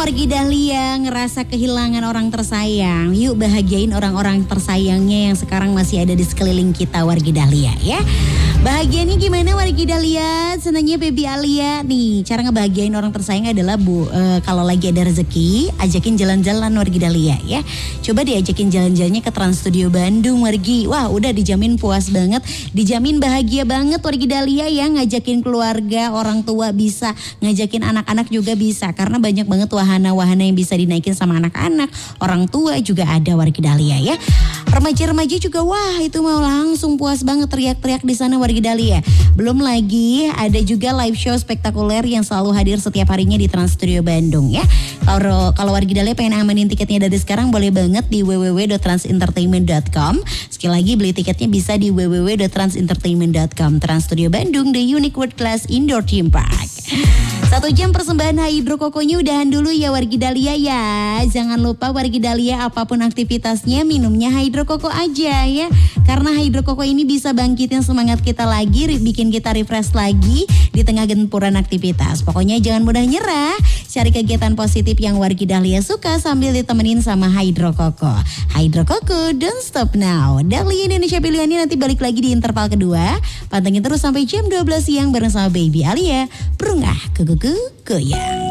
wargi Dahlia ngerasa kehilangan orang tersayang. Yuk bahagiain orang-orang tersayangnya yang sekarang masih ada di sekeliling kita wargi Dahlia ya. Bahagianya gimana wargi Dahlia? Senangnya Baby Alia. Nih cara ngebahagiain orang tersayang adalah kalau lagi ada rezeki ajakin jalan-jalan wargi Dahlia ya. Coba diajakin jalan-jalannya ke Trans Studio Bandung wargi. Wah udah dijamin puas banget. Dijamin bahagia banget wargi Dahlia ya. Ngajakin keluarga, orang tua bisa. Ngajakin anak-anak juga bisa. Karena banyak banget wahana-wahana yang bisa dinaikin sama anak-anak. Orang tua juga ada wargi Dahlia ya. Remaja-remaja juga wah itu mau langsung puas banget teriak-teriak di sana wargi Dahlia. Belum lagi ada juga live show spektakuler yang selalu hadir setiap harinya di Trans Studio Bandung ya. Kalau wargi Dahlia pengen amanin tiketnya dari sekarang boleh banget di www.transentertainment.com. Sekali lagi beli tiketnya bisa di www.transentertainment.com. Trans Studio Bandung, the unique world class indoor theme park. 1 jam persembahan Hydro Coconya udahan dulu ya wargi Dahlia ya. Jangan lupa wargi Dahlia apapun aktivitasnya minumnya Hydro Coco aja ya. Karena Hydro Coco ini bisa bangkitin semangat kita lagi, bikin kita refresh lagi di tengah gempuran aktivitas. Pokoknya jangan mudah nyerah. Cari kegiatan positif yang wargi Dahlia suka sambil ditemenin sama Hydro Coco. Hydro Coco, don't stop now. Dahlia Indonesia pilihannya nanti balik lagi di interval kedua. Pantengin terus sampai jam 12 siang bareng sama Baby Alia. Perungah ke goyang.